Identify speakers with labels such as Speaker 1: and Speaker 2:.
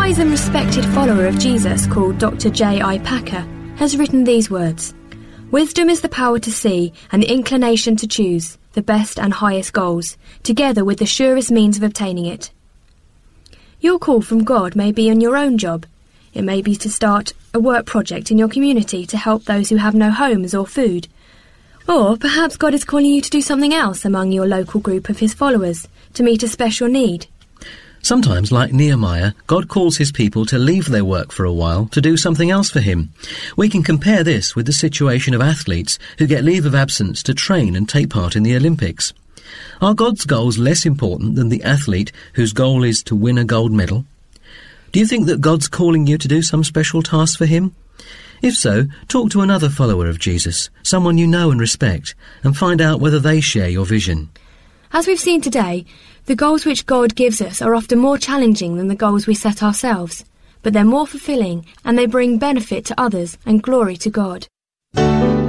Speaker 1: wise and respected follower of Jesus called Dr. J.I. Packer has written these words: "Wisdom is the power to see and the inclination to choose the best and highest goals, together with the surest means of obtaining it." Your call from God may be on your own job. It may be to start a work project in your community to help those who have no homes or food. Or perhaps God is calling you to do something else among your local group of his followers, to meet a special need.
Speaker 2: Sometimes, like Nehemiah, God calls his people to leave their work for a while to do something else for him. We can compare this with the situation of athletes who get leave of absence to train and take part in the Olympics. Are God's goals less important than the athlete whose goal is to win a gold medal? Do you think that God's calling you to do some special task for him? If so, talk to another follower of Jesus, someone you know and respect, and find out whether they share your vision.
Speaker 1: As we've seen today, the goals which God gives us are often more challenging than the goals we set ourselves, but they're more fulfilling and they bring benefit to others and glory to God.